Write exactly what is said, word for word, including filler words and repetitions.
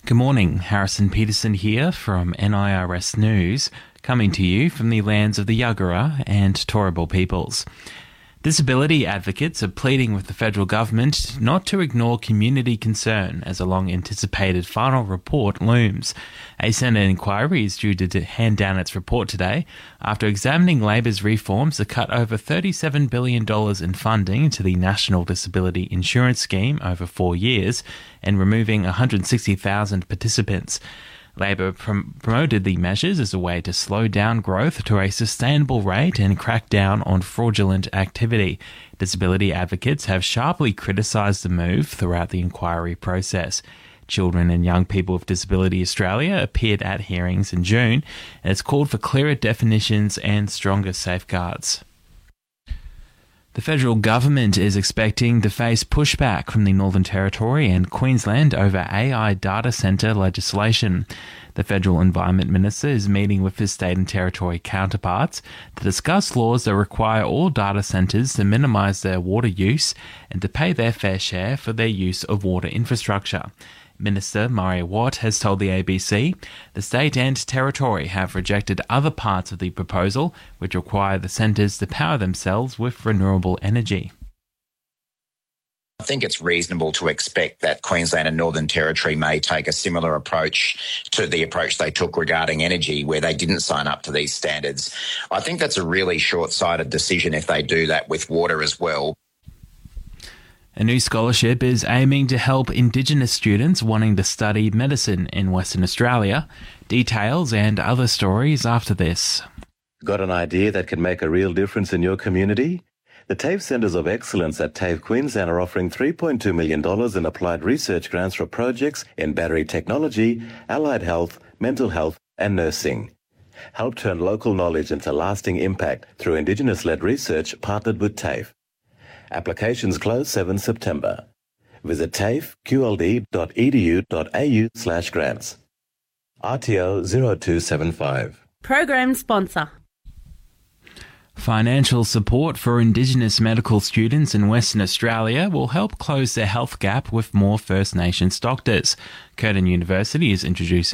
Good morning, Harrison Peterson here from N I R S News, coming to you from the lands of the Yagara and Turrbal peoples. Disability advocates are pleading with the federal government not to ignore community concern as a long-anticipated final report looms. A Senate inquiry is due to hand down its report today after examining Labor's reforms that cut over thirty-seven billion dollars in funding to the National Disability Insurance Scheme over four years and removing one hundred sixty thousand participants. Labor prom- promoted the measures as a way to slow down growth to a sustainable rate and crack down on fraudulent activity. Disability advocates have sharply criticised the move throughout the inquiry process. Children and Young People with Disability Australia appeared at hearings in June and has called for clearer definitions and stronger safeguards. The federal government is expecting to face pushback from the Northern Territory and Queensland over A I data centre legislation. The Federal Environment Minister is meeting with his state and territory counterparts to discuss laws that require all data centres to minimise their water use and to pay their fair share for their use of water infrastructure. Minister Murray Watt has told the A B C the state and territory have rejected other parts of the proposal which require the centres to power themselves with renewable energy. I think it's reasonable to expect that Queensland and Northern Territory may take a similar approach to the approach they took regarding energy, where they didn't sign up to these standards. I think that's a really short-sighted decision if they do that with water as well. A new scholarship is aiming to help Indigenous students wanting to study medicine in Western Australia. Details and other stories after this. Got an idea that can make a real difference in your community? The TAFE Centres of Excellence at TAFE Queensland are offering three point two million dollars in applied research grants for projects in battery technology, allied health, mental health and nursing. Help turn local knowledge into lasting impact through Indigenous-led research partnered with TAFE. Applications close seventh September. Visit tafeqld.edu.au slash grants. R T O zero two seven five. Program sponsor. Financial support for Indigenous medical students in Western Australia will help close their health gap with more First Nations doctors. Curtin University is introducing